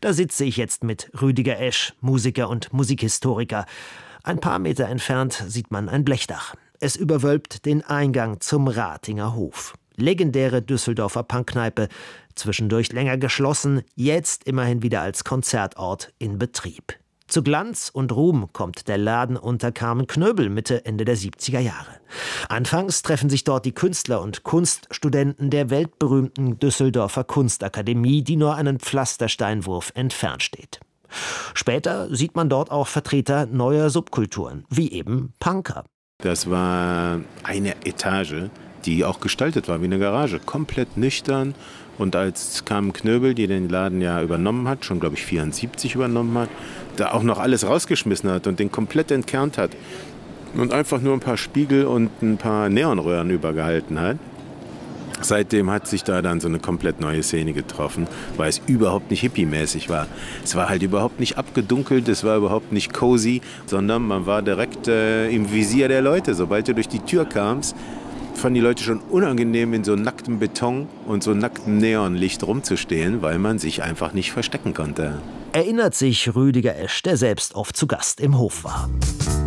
Da sitze ich jetzt mit Rüdiger Esch, Musiker und Musikhistoriker. Ein paar Meter entfernt sieht man ein Blechdach. Es überwölbt den Eingang zum Ratinger Hof. Legendäre Düsseldorfer Punkkneipe, zwischendurch länger geschlossen, jetzt immerhin wieder als Konzertort in Betrieb. Zu Glanz und Ruhm kommt der Laden unter Carmen Knöbel Mitte, Ende der 70er Jahre. Anfangs treffen sich dort die Künstler und Kunststudenten der weltberühmten Düsseldorfer Kunstakademie, die nur einen Pflastersteinwurf entfernt steht. Später sieht man dort auch Vertreter neuer Subkulturen, wie eben Punker. Das war eine Etage, die auch gestaltet war wie eine Garage, komplett nüchtern. Und als Carmen Knöbel, die den Laden ja übernommen hat, schon glaube ich 74 übernommen hat, da auch noch alles rausgeschmissen hat und den komplett entkernt hat und einfach nur ein paar Spiegel und ein paar Neonröhren übergehalten hat. Seitdem hat sich da dann so eine komplett neue Szene getroffen, weil es überhaupt nicht hippie-mäßig war. Es war halt überhaupt nicht abgedunkelt, es war überhaupt nicht cozy, sondern man war direkt im Visier der Leute. Sobald du durch die Tür kamst, fanden die Leute schon unangenehm, in so nacktem Beton und so nacktem Neonlicht rumzustehen, weil man sich einfach nicht verstecken konnte. Erinnert sich Rüdiger Esch, der selbst oft zu Gast im Hof war.